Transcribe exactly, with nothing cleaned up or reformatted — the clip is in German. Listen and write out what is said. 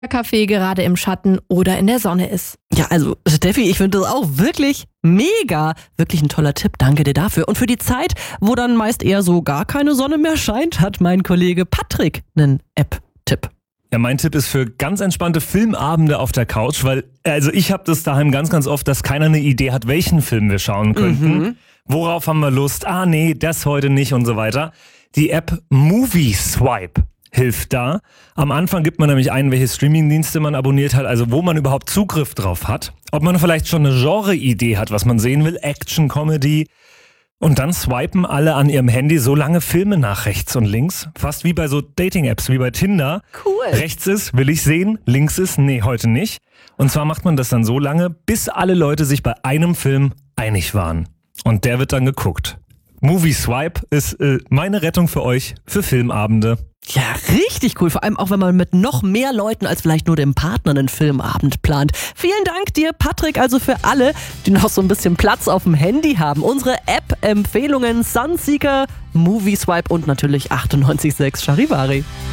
Kaffee gerade im Schatten oder in der Sonne ist. Ja, also Steffi, ich finde das auch wirklich mega. Wirklich ein toller Tipp, danke dir dafür. Und für die Zeit, wo dann meist eher so gar keine Sonne mehr scheint, hat mein Kollege Patrick einen App-Tipp. Ja, mein Tipp ist für ganz entspannte Filmabende auf der Couch, weil also ich habe das daheim ganz, ganz oft, dass keiner eine Idee hat, welchen Film wir schauen könnten. Mhm. Worauf haben wir Lust? Ah nee, das heute nicht und so weiter. Die App Movie Swipe hilft da. Am Anfang gibt man nämlich ein, welche Streamingdienste man abonniert hat, also wo man überhaupt Zugriff drauf hat. Ob man vielleicht schon eine Genre-Idee hat, was man sehen will, Action, Comedy. Und dann swipen alle an ihrem Handy so lange Filme nach rechts und links. Fast wie bei so Dating-Apps, wie bei Tinder. Cool. Rechts ist, will ich sehen, links ist, nee, heute nicht. Und zwar macht man das dann so lange, bis alle Leute sich bei einem Film einig waren. Und der wird dann geguckt. Movie Swipe ist äh, meine Rettung für euch für Filmabende. Ja, richtig cool. Vor allem auch, wenn man mit noch mehr Leuten als vielleicht nur dem Partner einen Filmabend plant. Vielen Dank dir, Patrick, also für alle, die noch so ein bisschen Platz auf dem Handy haben. Unsere App-Empfehlungen Sunseeker, Movie Swipe und natürlich achtundneunzig Komma sechs Charivari.